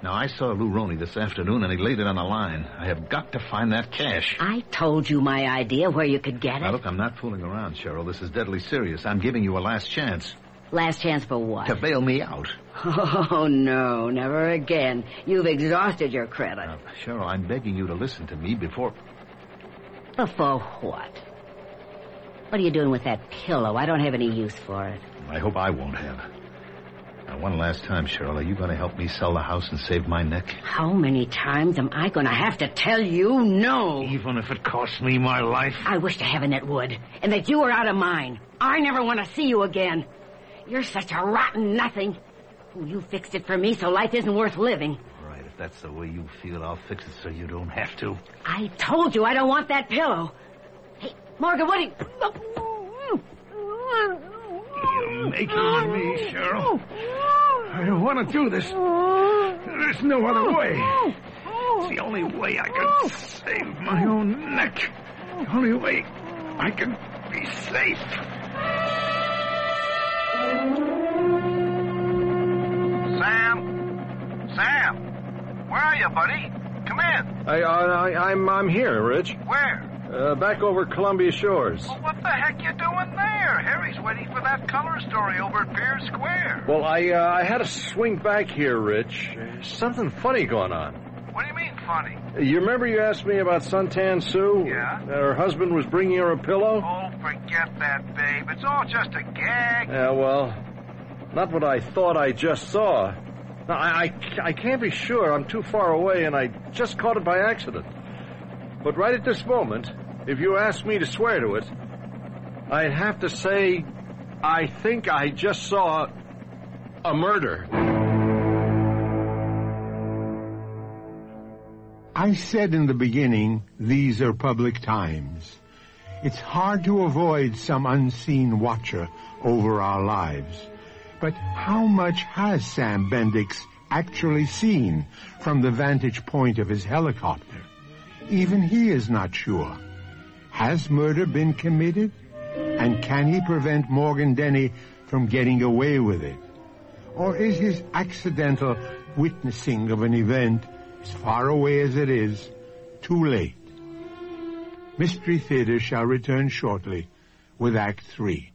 Now, I saw Lou Roney this afternoon, and he laid it on the line. I have got to find that cash. I told you my idea where you could get it. Now, look, I'm not fooling around, Cheryl. This is deadly serious. I'm giving you a last chance. Last chance for what? To bail me out. Oh, no, never again. You've exhausted your credit. Now, Cheryl, I'm begging you to listen to me before... Before what? What are you doing with that pillow? I don't have any use for it. I hope I won't have. Now, one last time, Cheryl, are you going to help me sell the house and save my neck? How many times am I going to have to tell you no? Even if it costs me my life? I wish to heaven it would, and that you were out of mine. I never want to see you again. You're such a rotten nothing. Oh, you fixed it for me, so life isn't worth living. All right, if that's the way you feel, I'll fix it so you don't have to. I told you I don't want that pillow. Hey, Morgan, what are you... You're making me, Cheryl. I don't want to do this. There's no other way. It's the only way I can save my own neck. The only way I can be safe. Sam, where are you, buddy? Come in. I'm here, Rich. Where? Back over Columbia Shores. Well, what the heck you doing there? Harry's waiting for that color story over at Pier Square. Well, I had to swing back here, Rich. Something funny going on. What do you mean, funny? You remember you asked me about Suntan Sue? Yeah. Her husband was bringing her a pillow? Oh, forget that, babe. It's all just a gag. Yeah, well, not what I thought I just saw. Now, I can't be sure. I'm too far away, and I just caught it by accident. But right at this moment, if you asked me to swear to it, I'd have to say I think I just saw a murder. I said in the beginning, these are public times. It's hard to avoid some unseen watcher over our lives. But how much has Sam Bendix actually seen from the vantage point of his helicopter? Even he is not sure. Has murder been committed? And can he prevent Morgan Denny from getting away with it? Or is his accidental witnessing of an event, as far away as it is, too late? Mystery Theater shall return shortly with Act 3.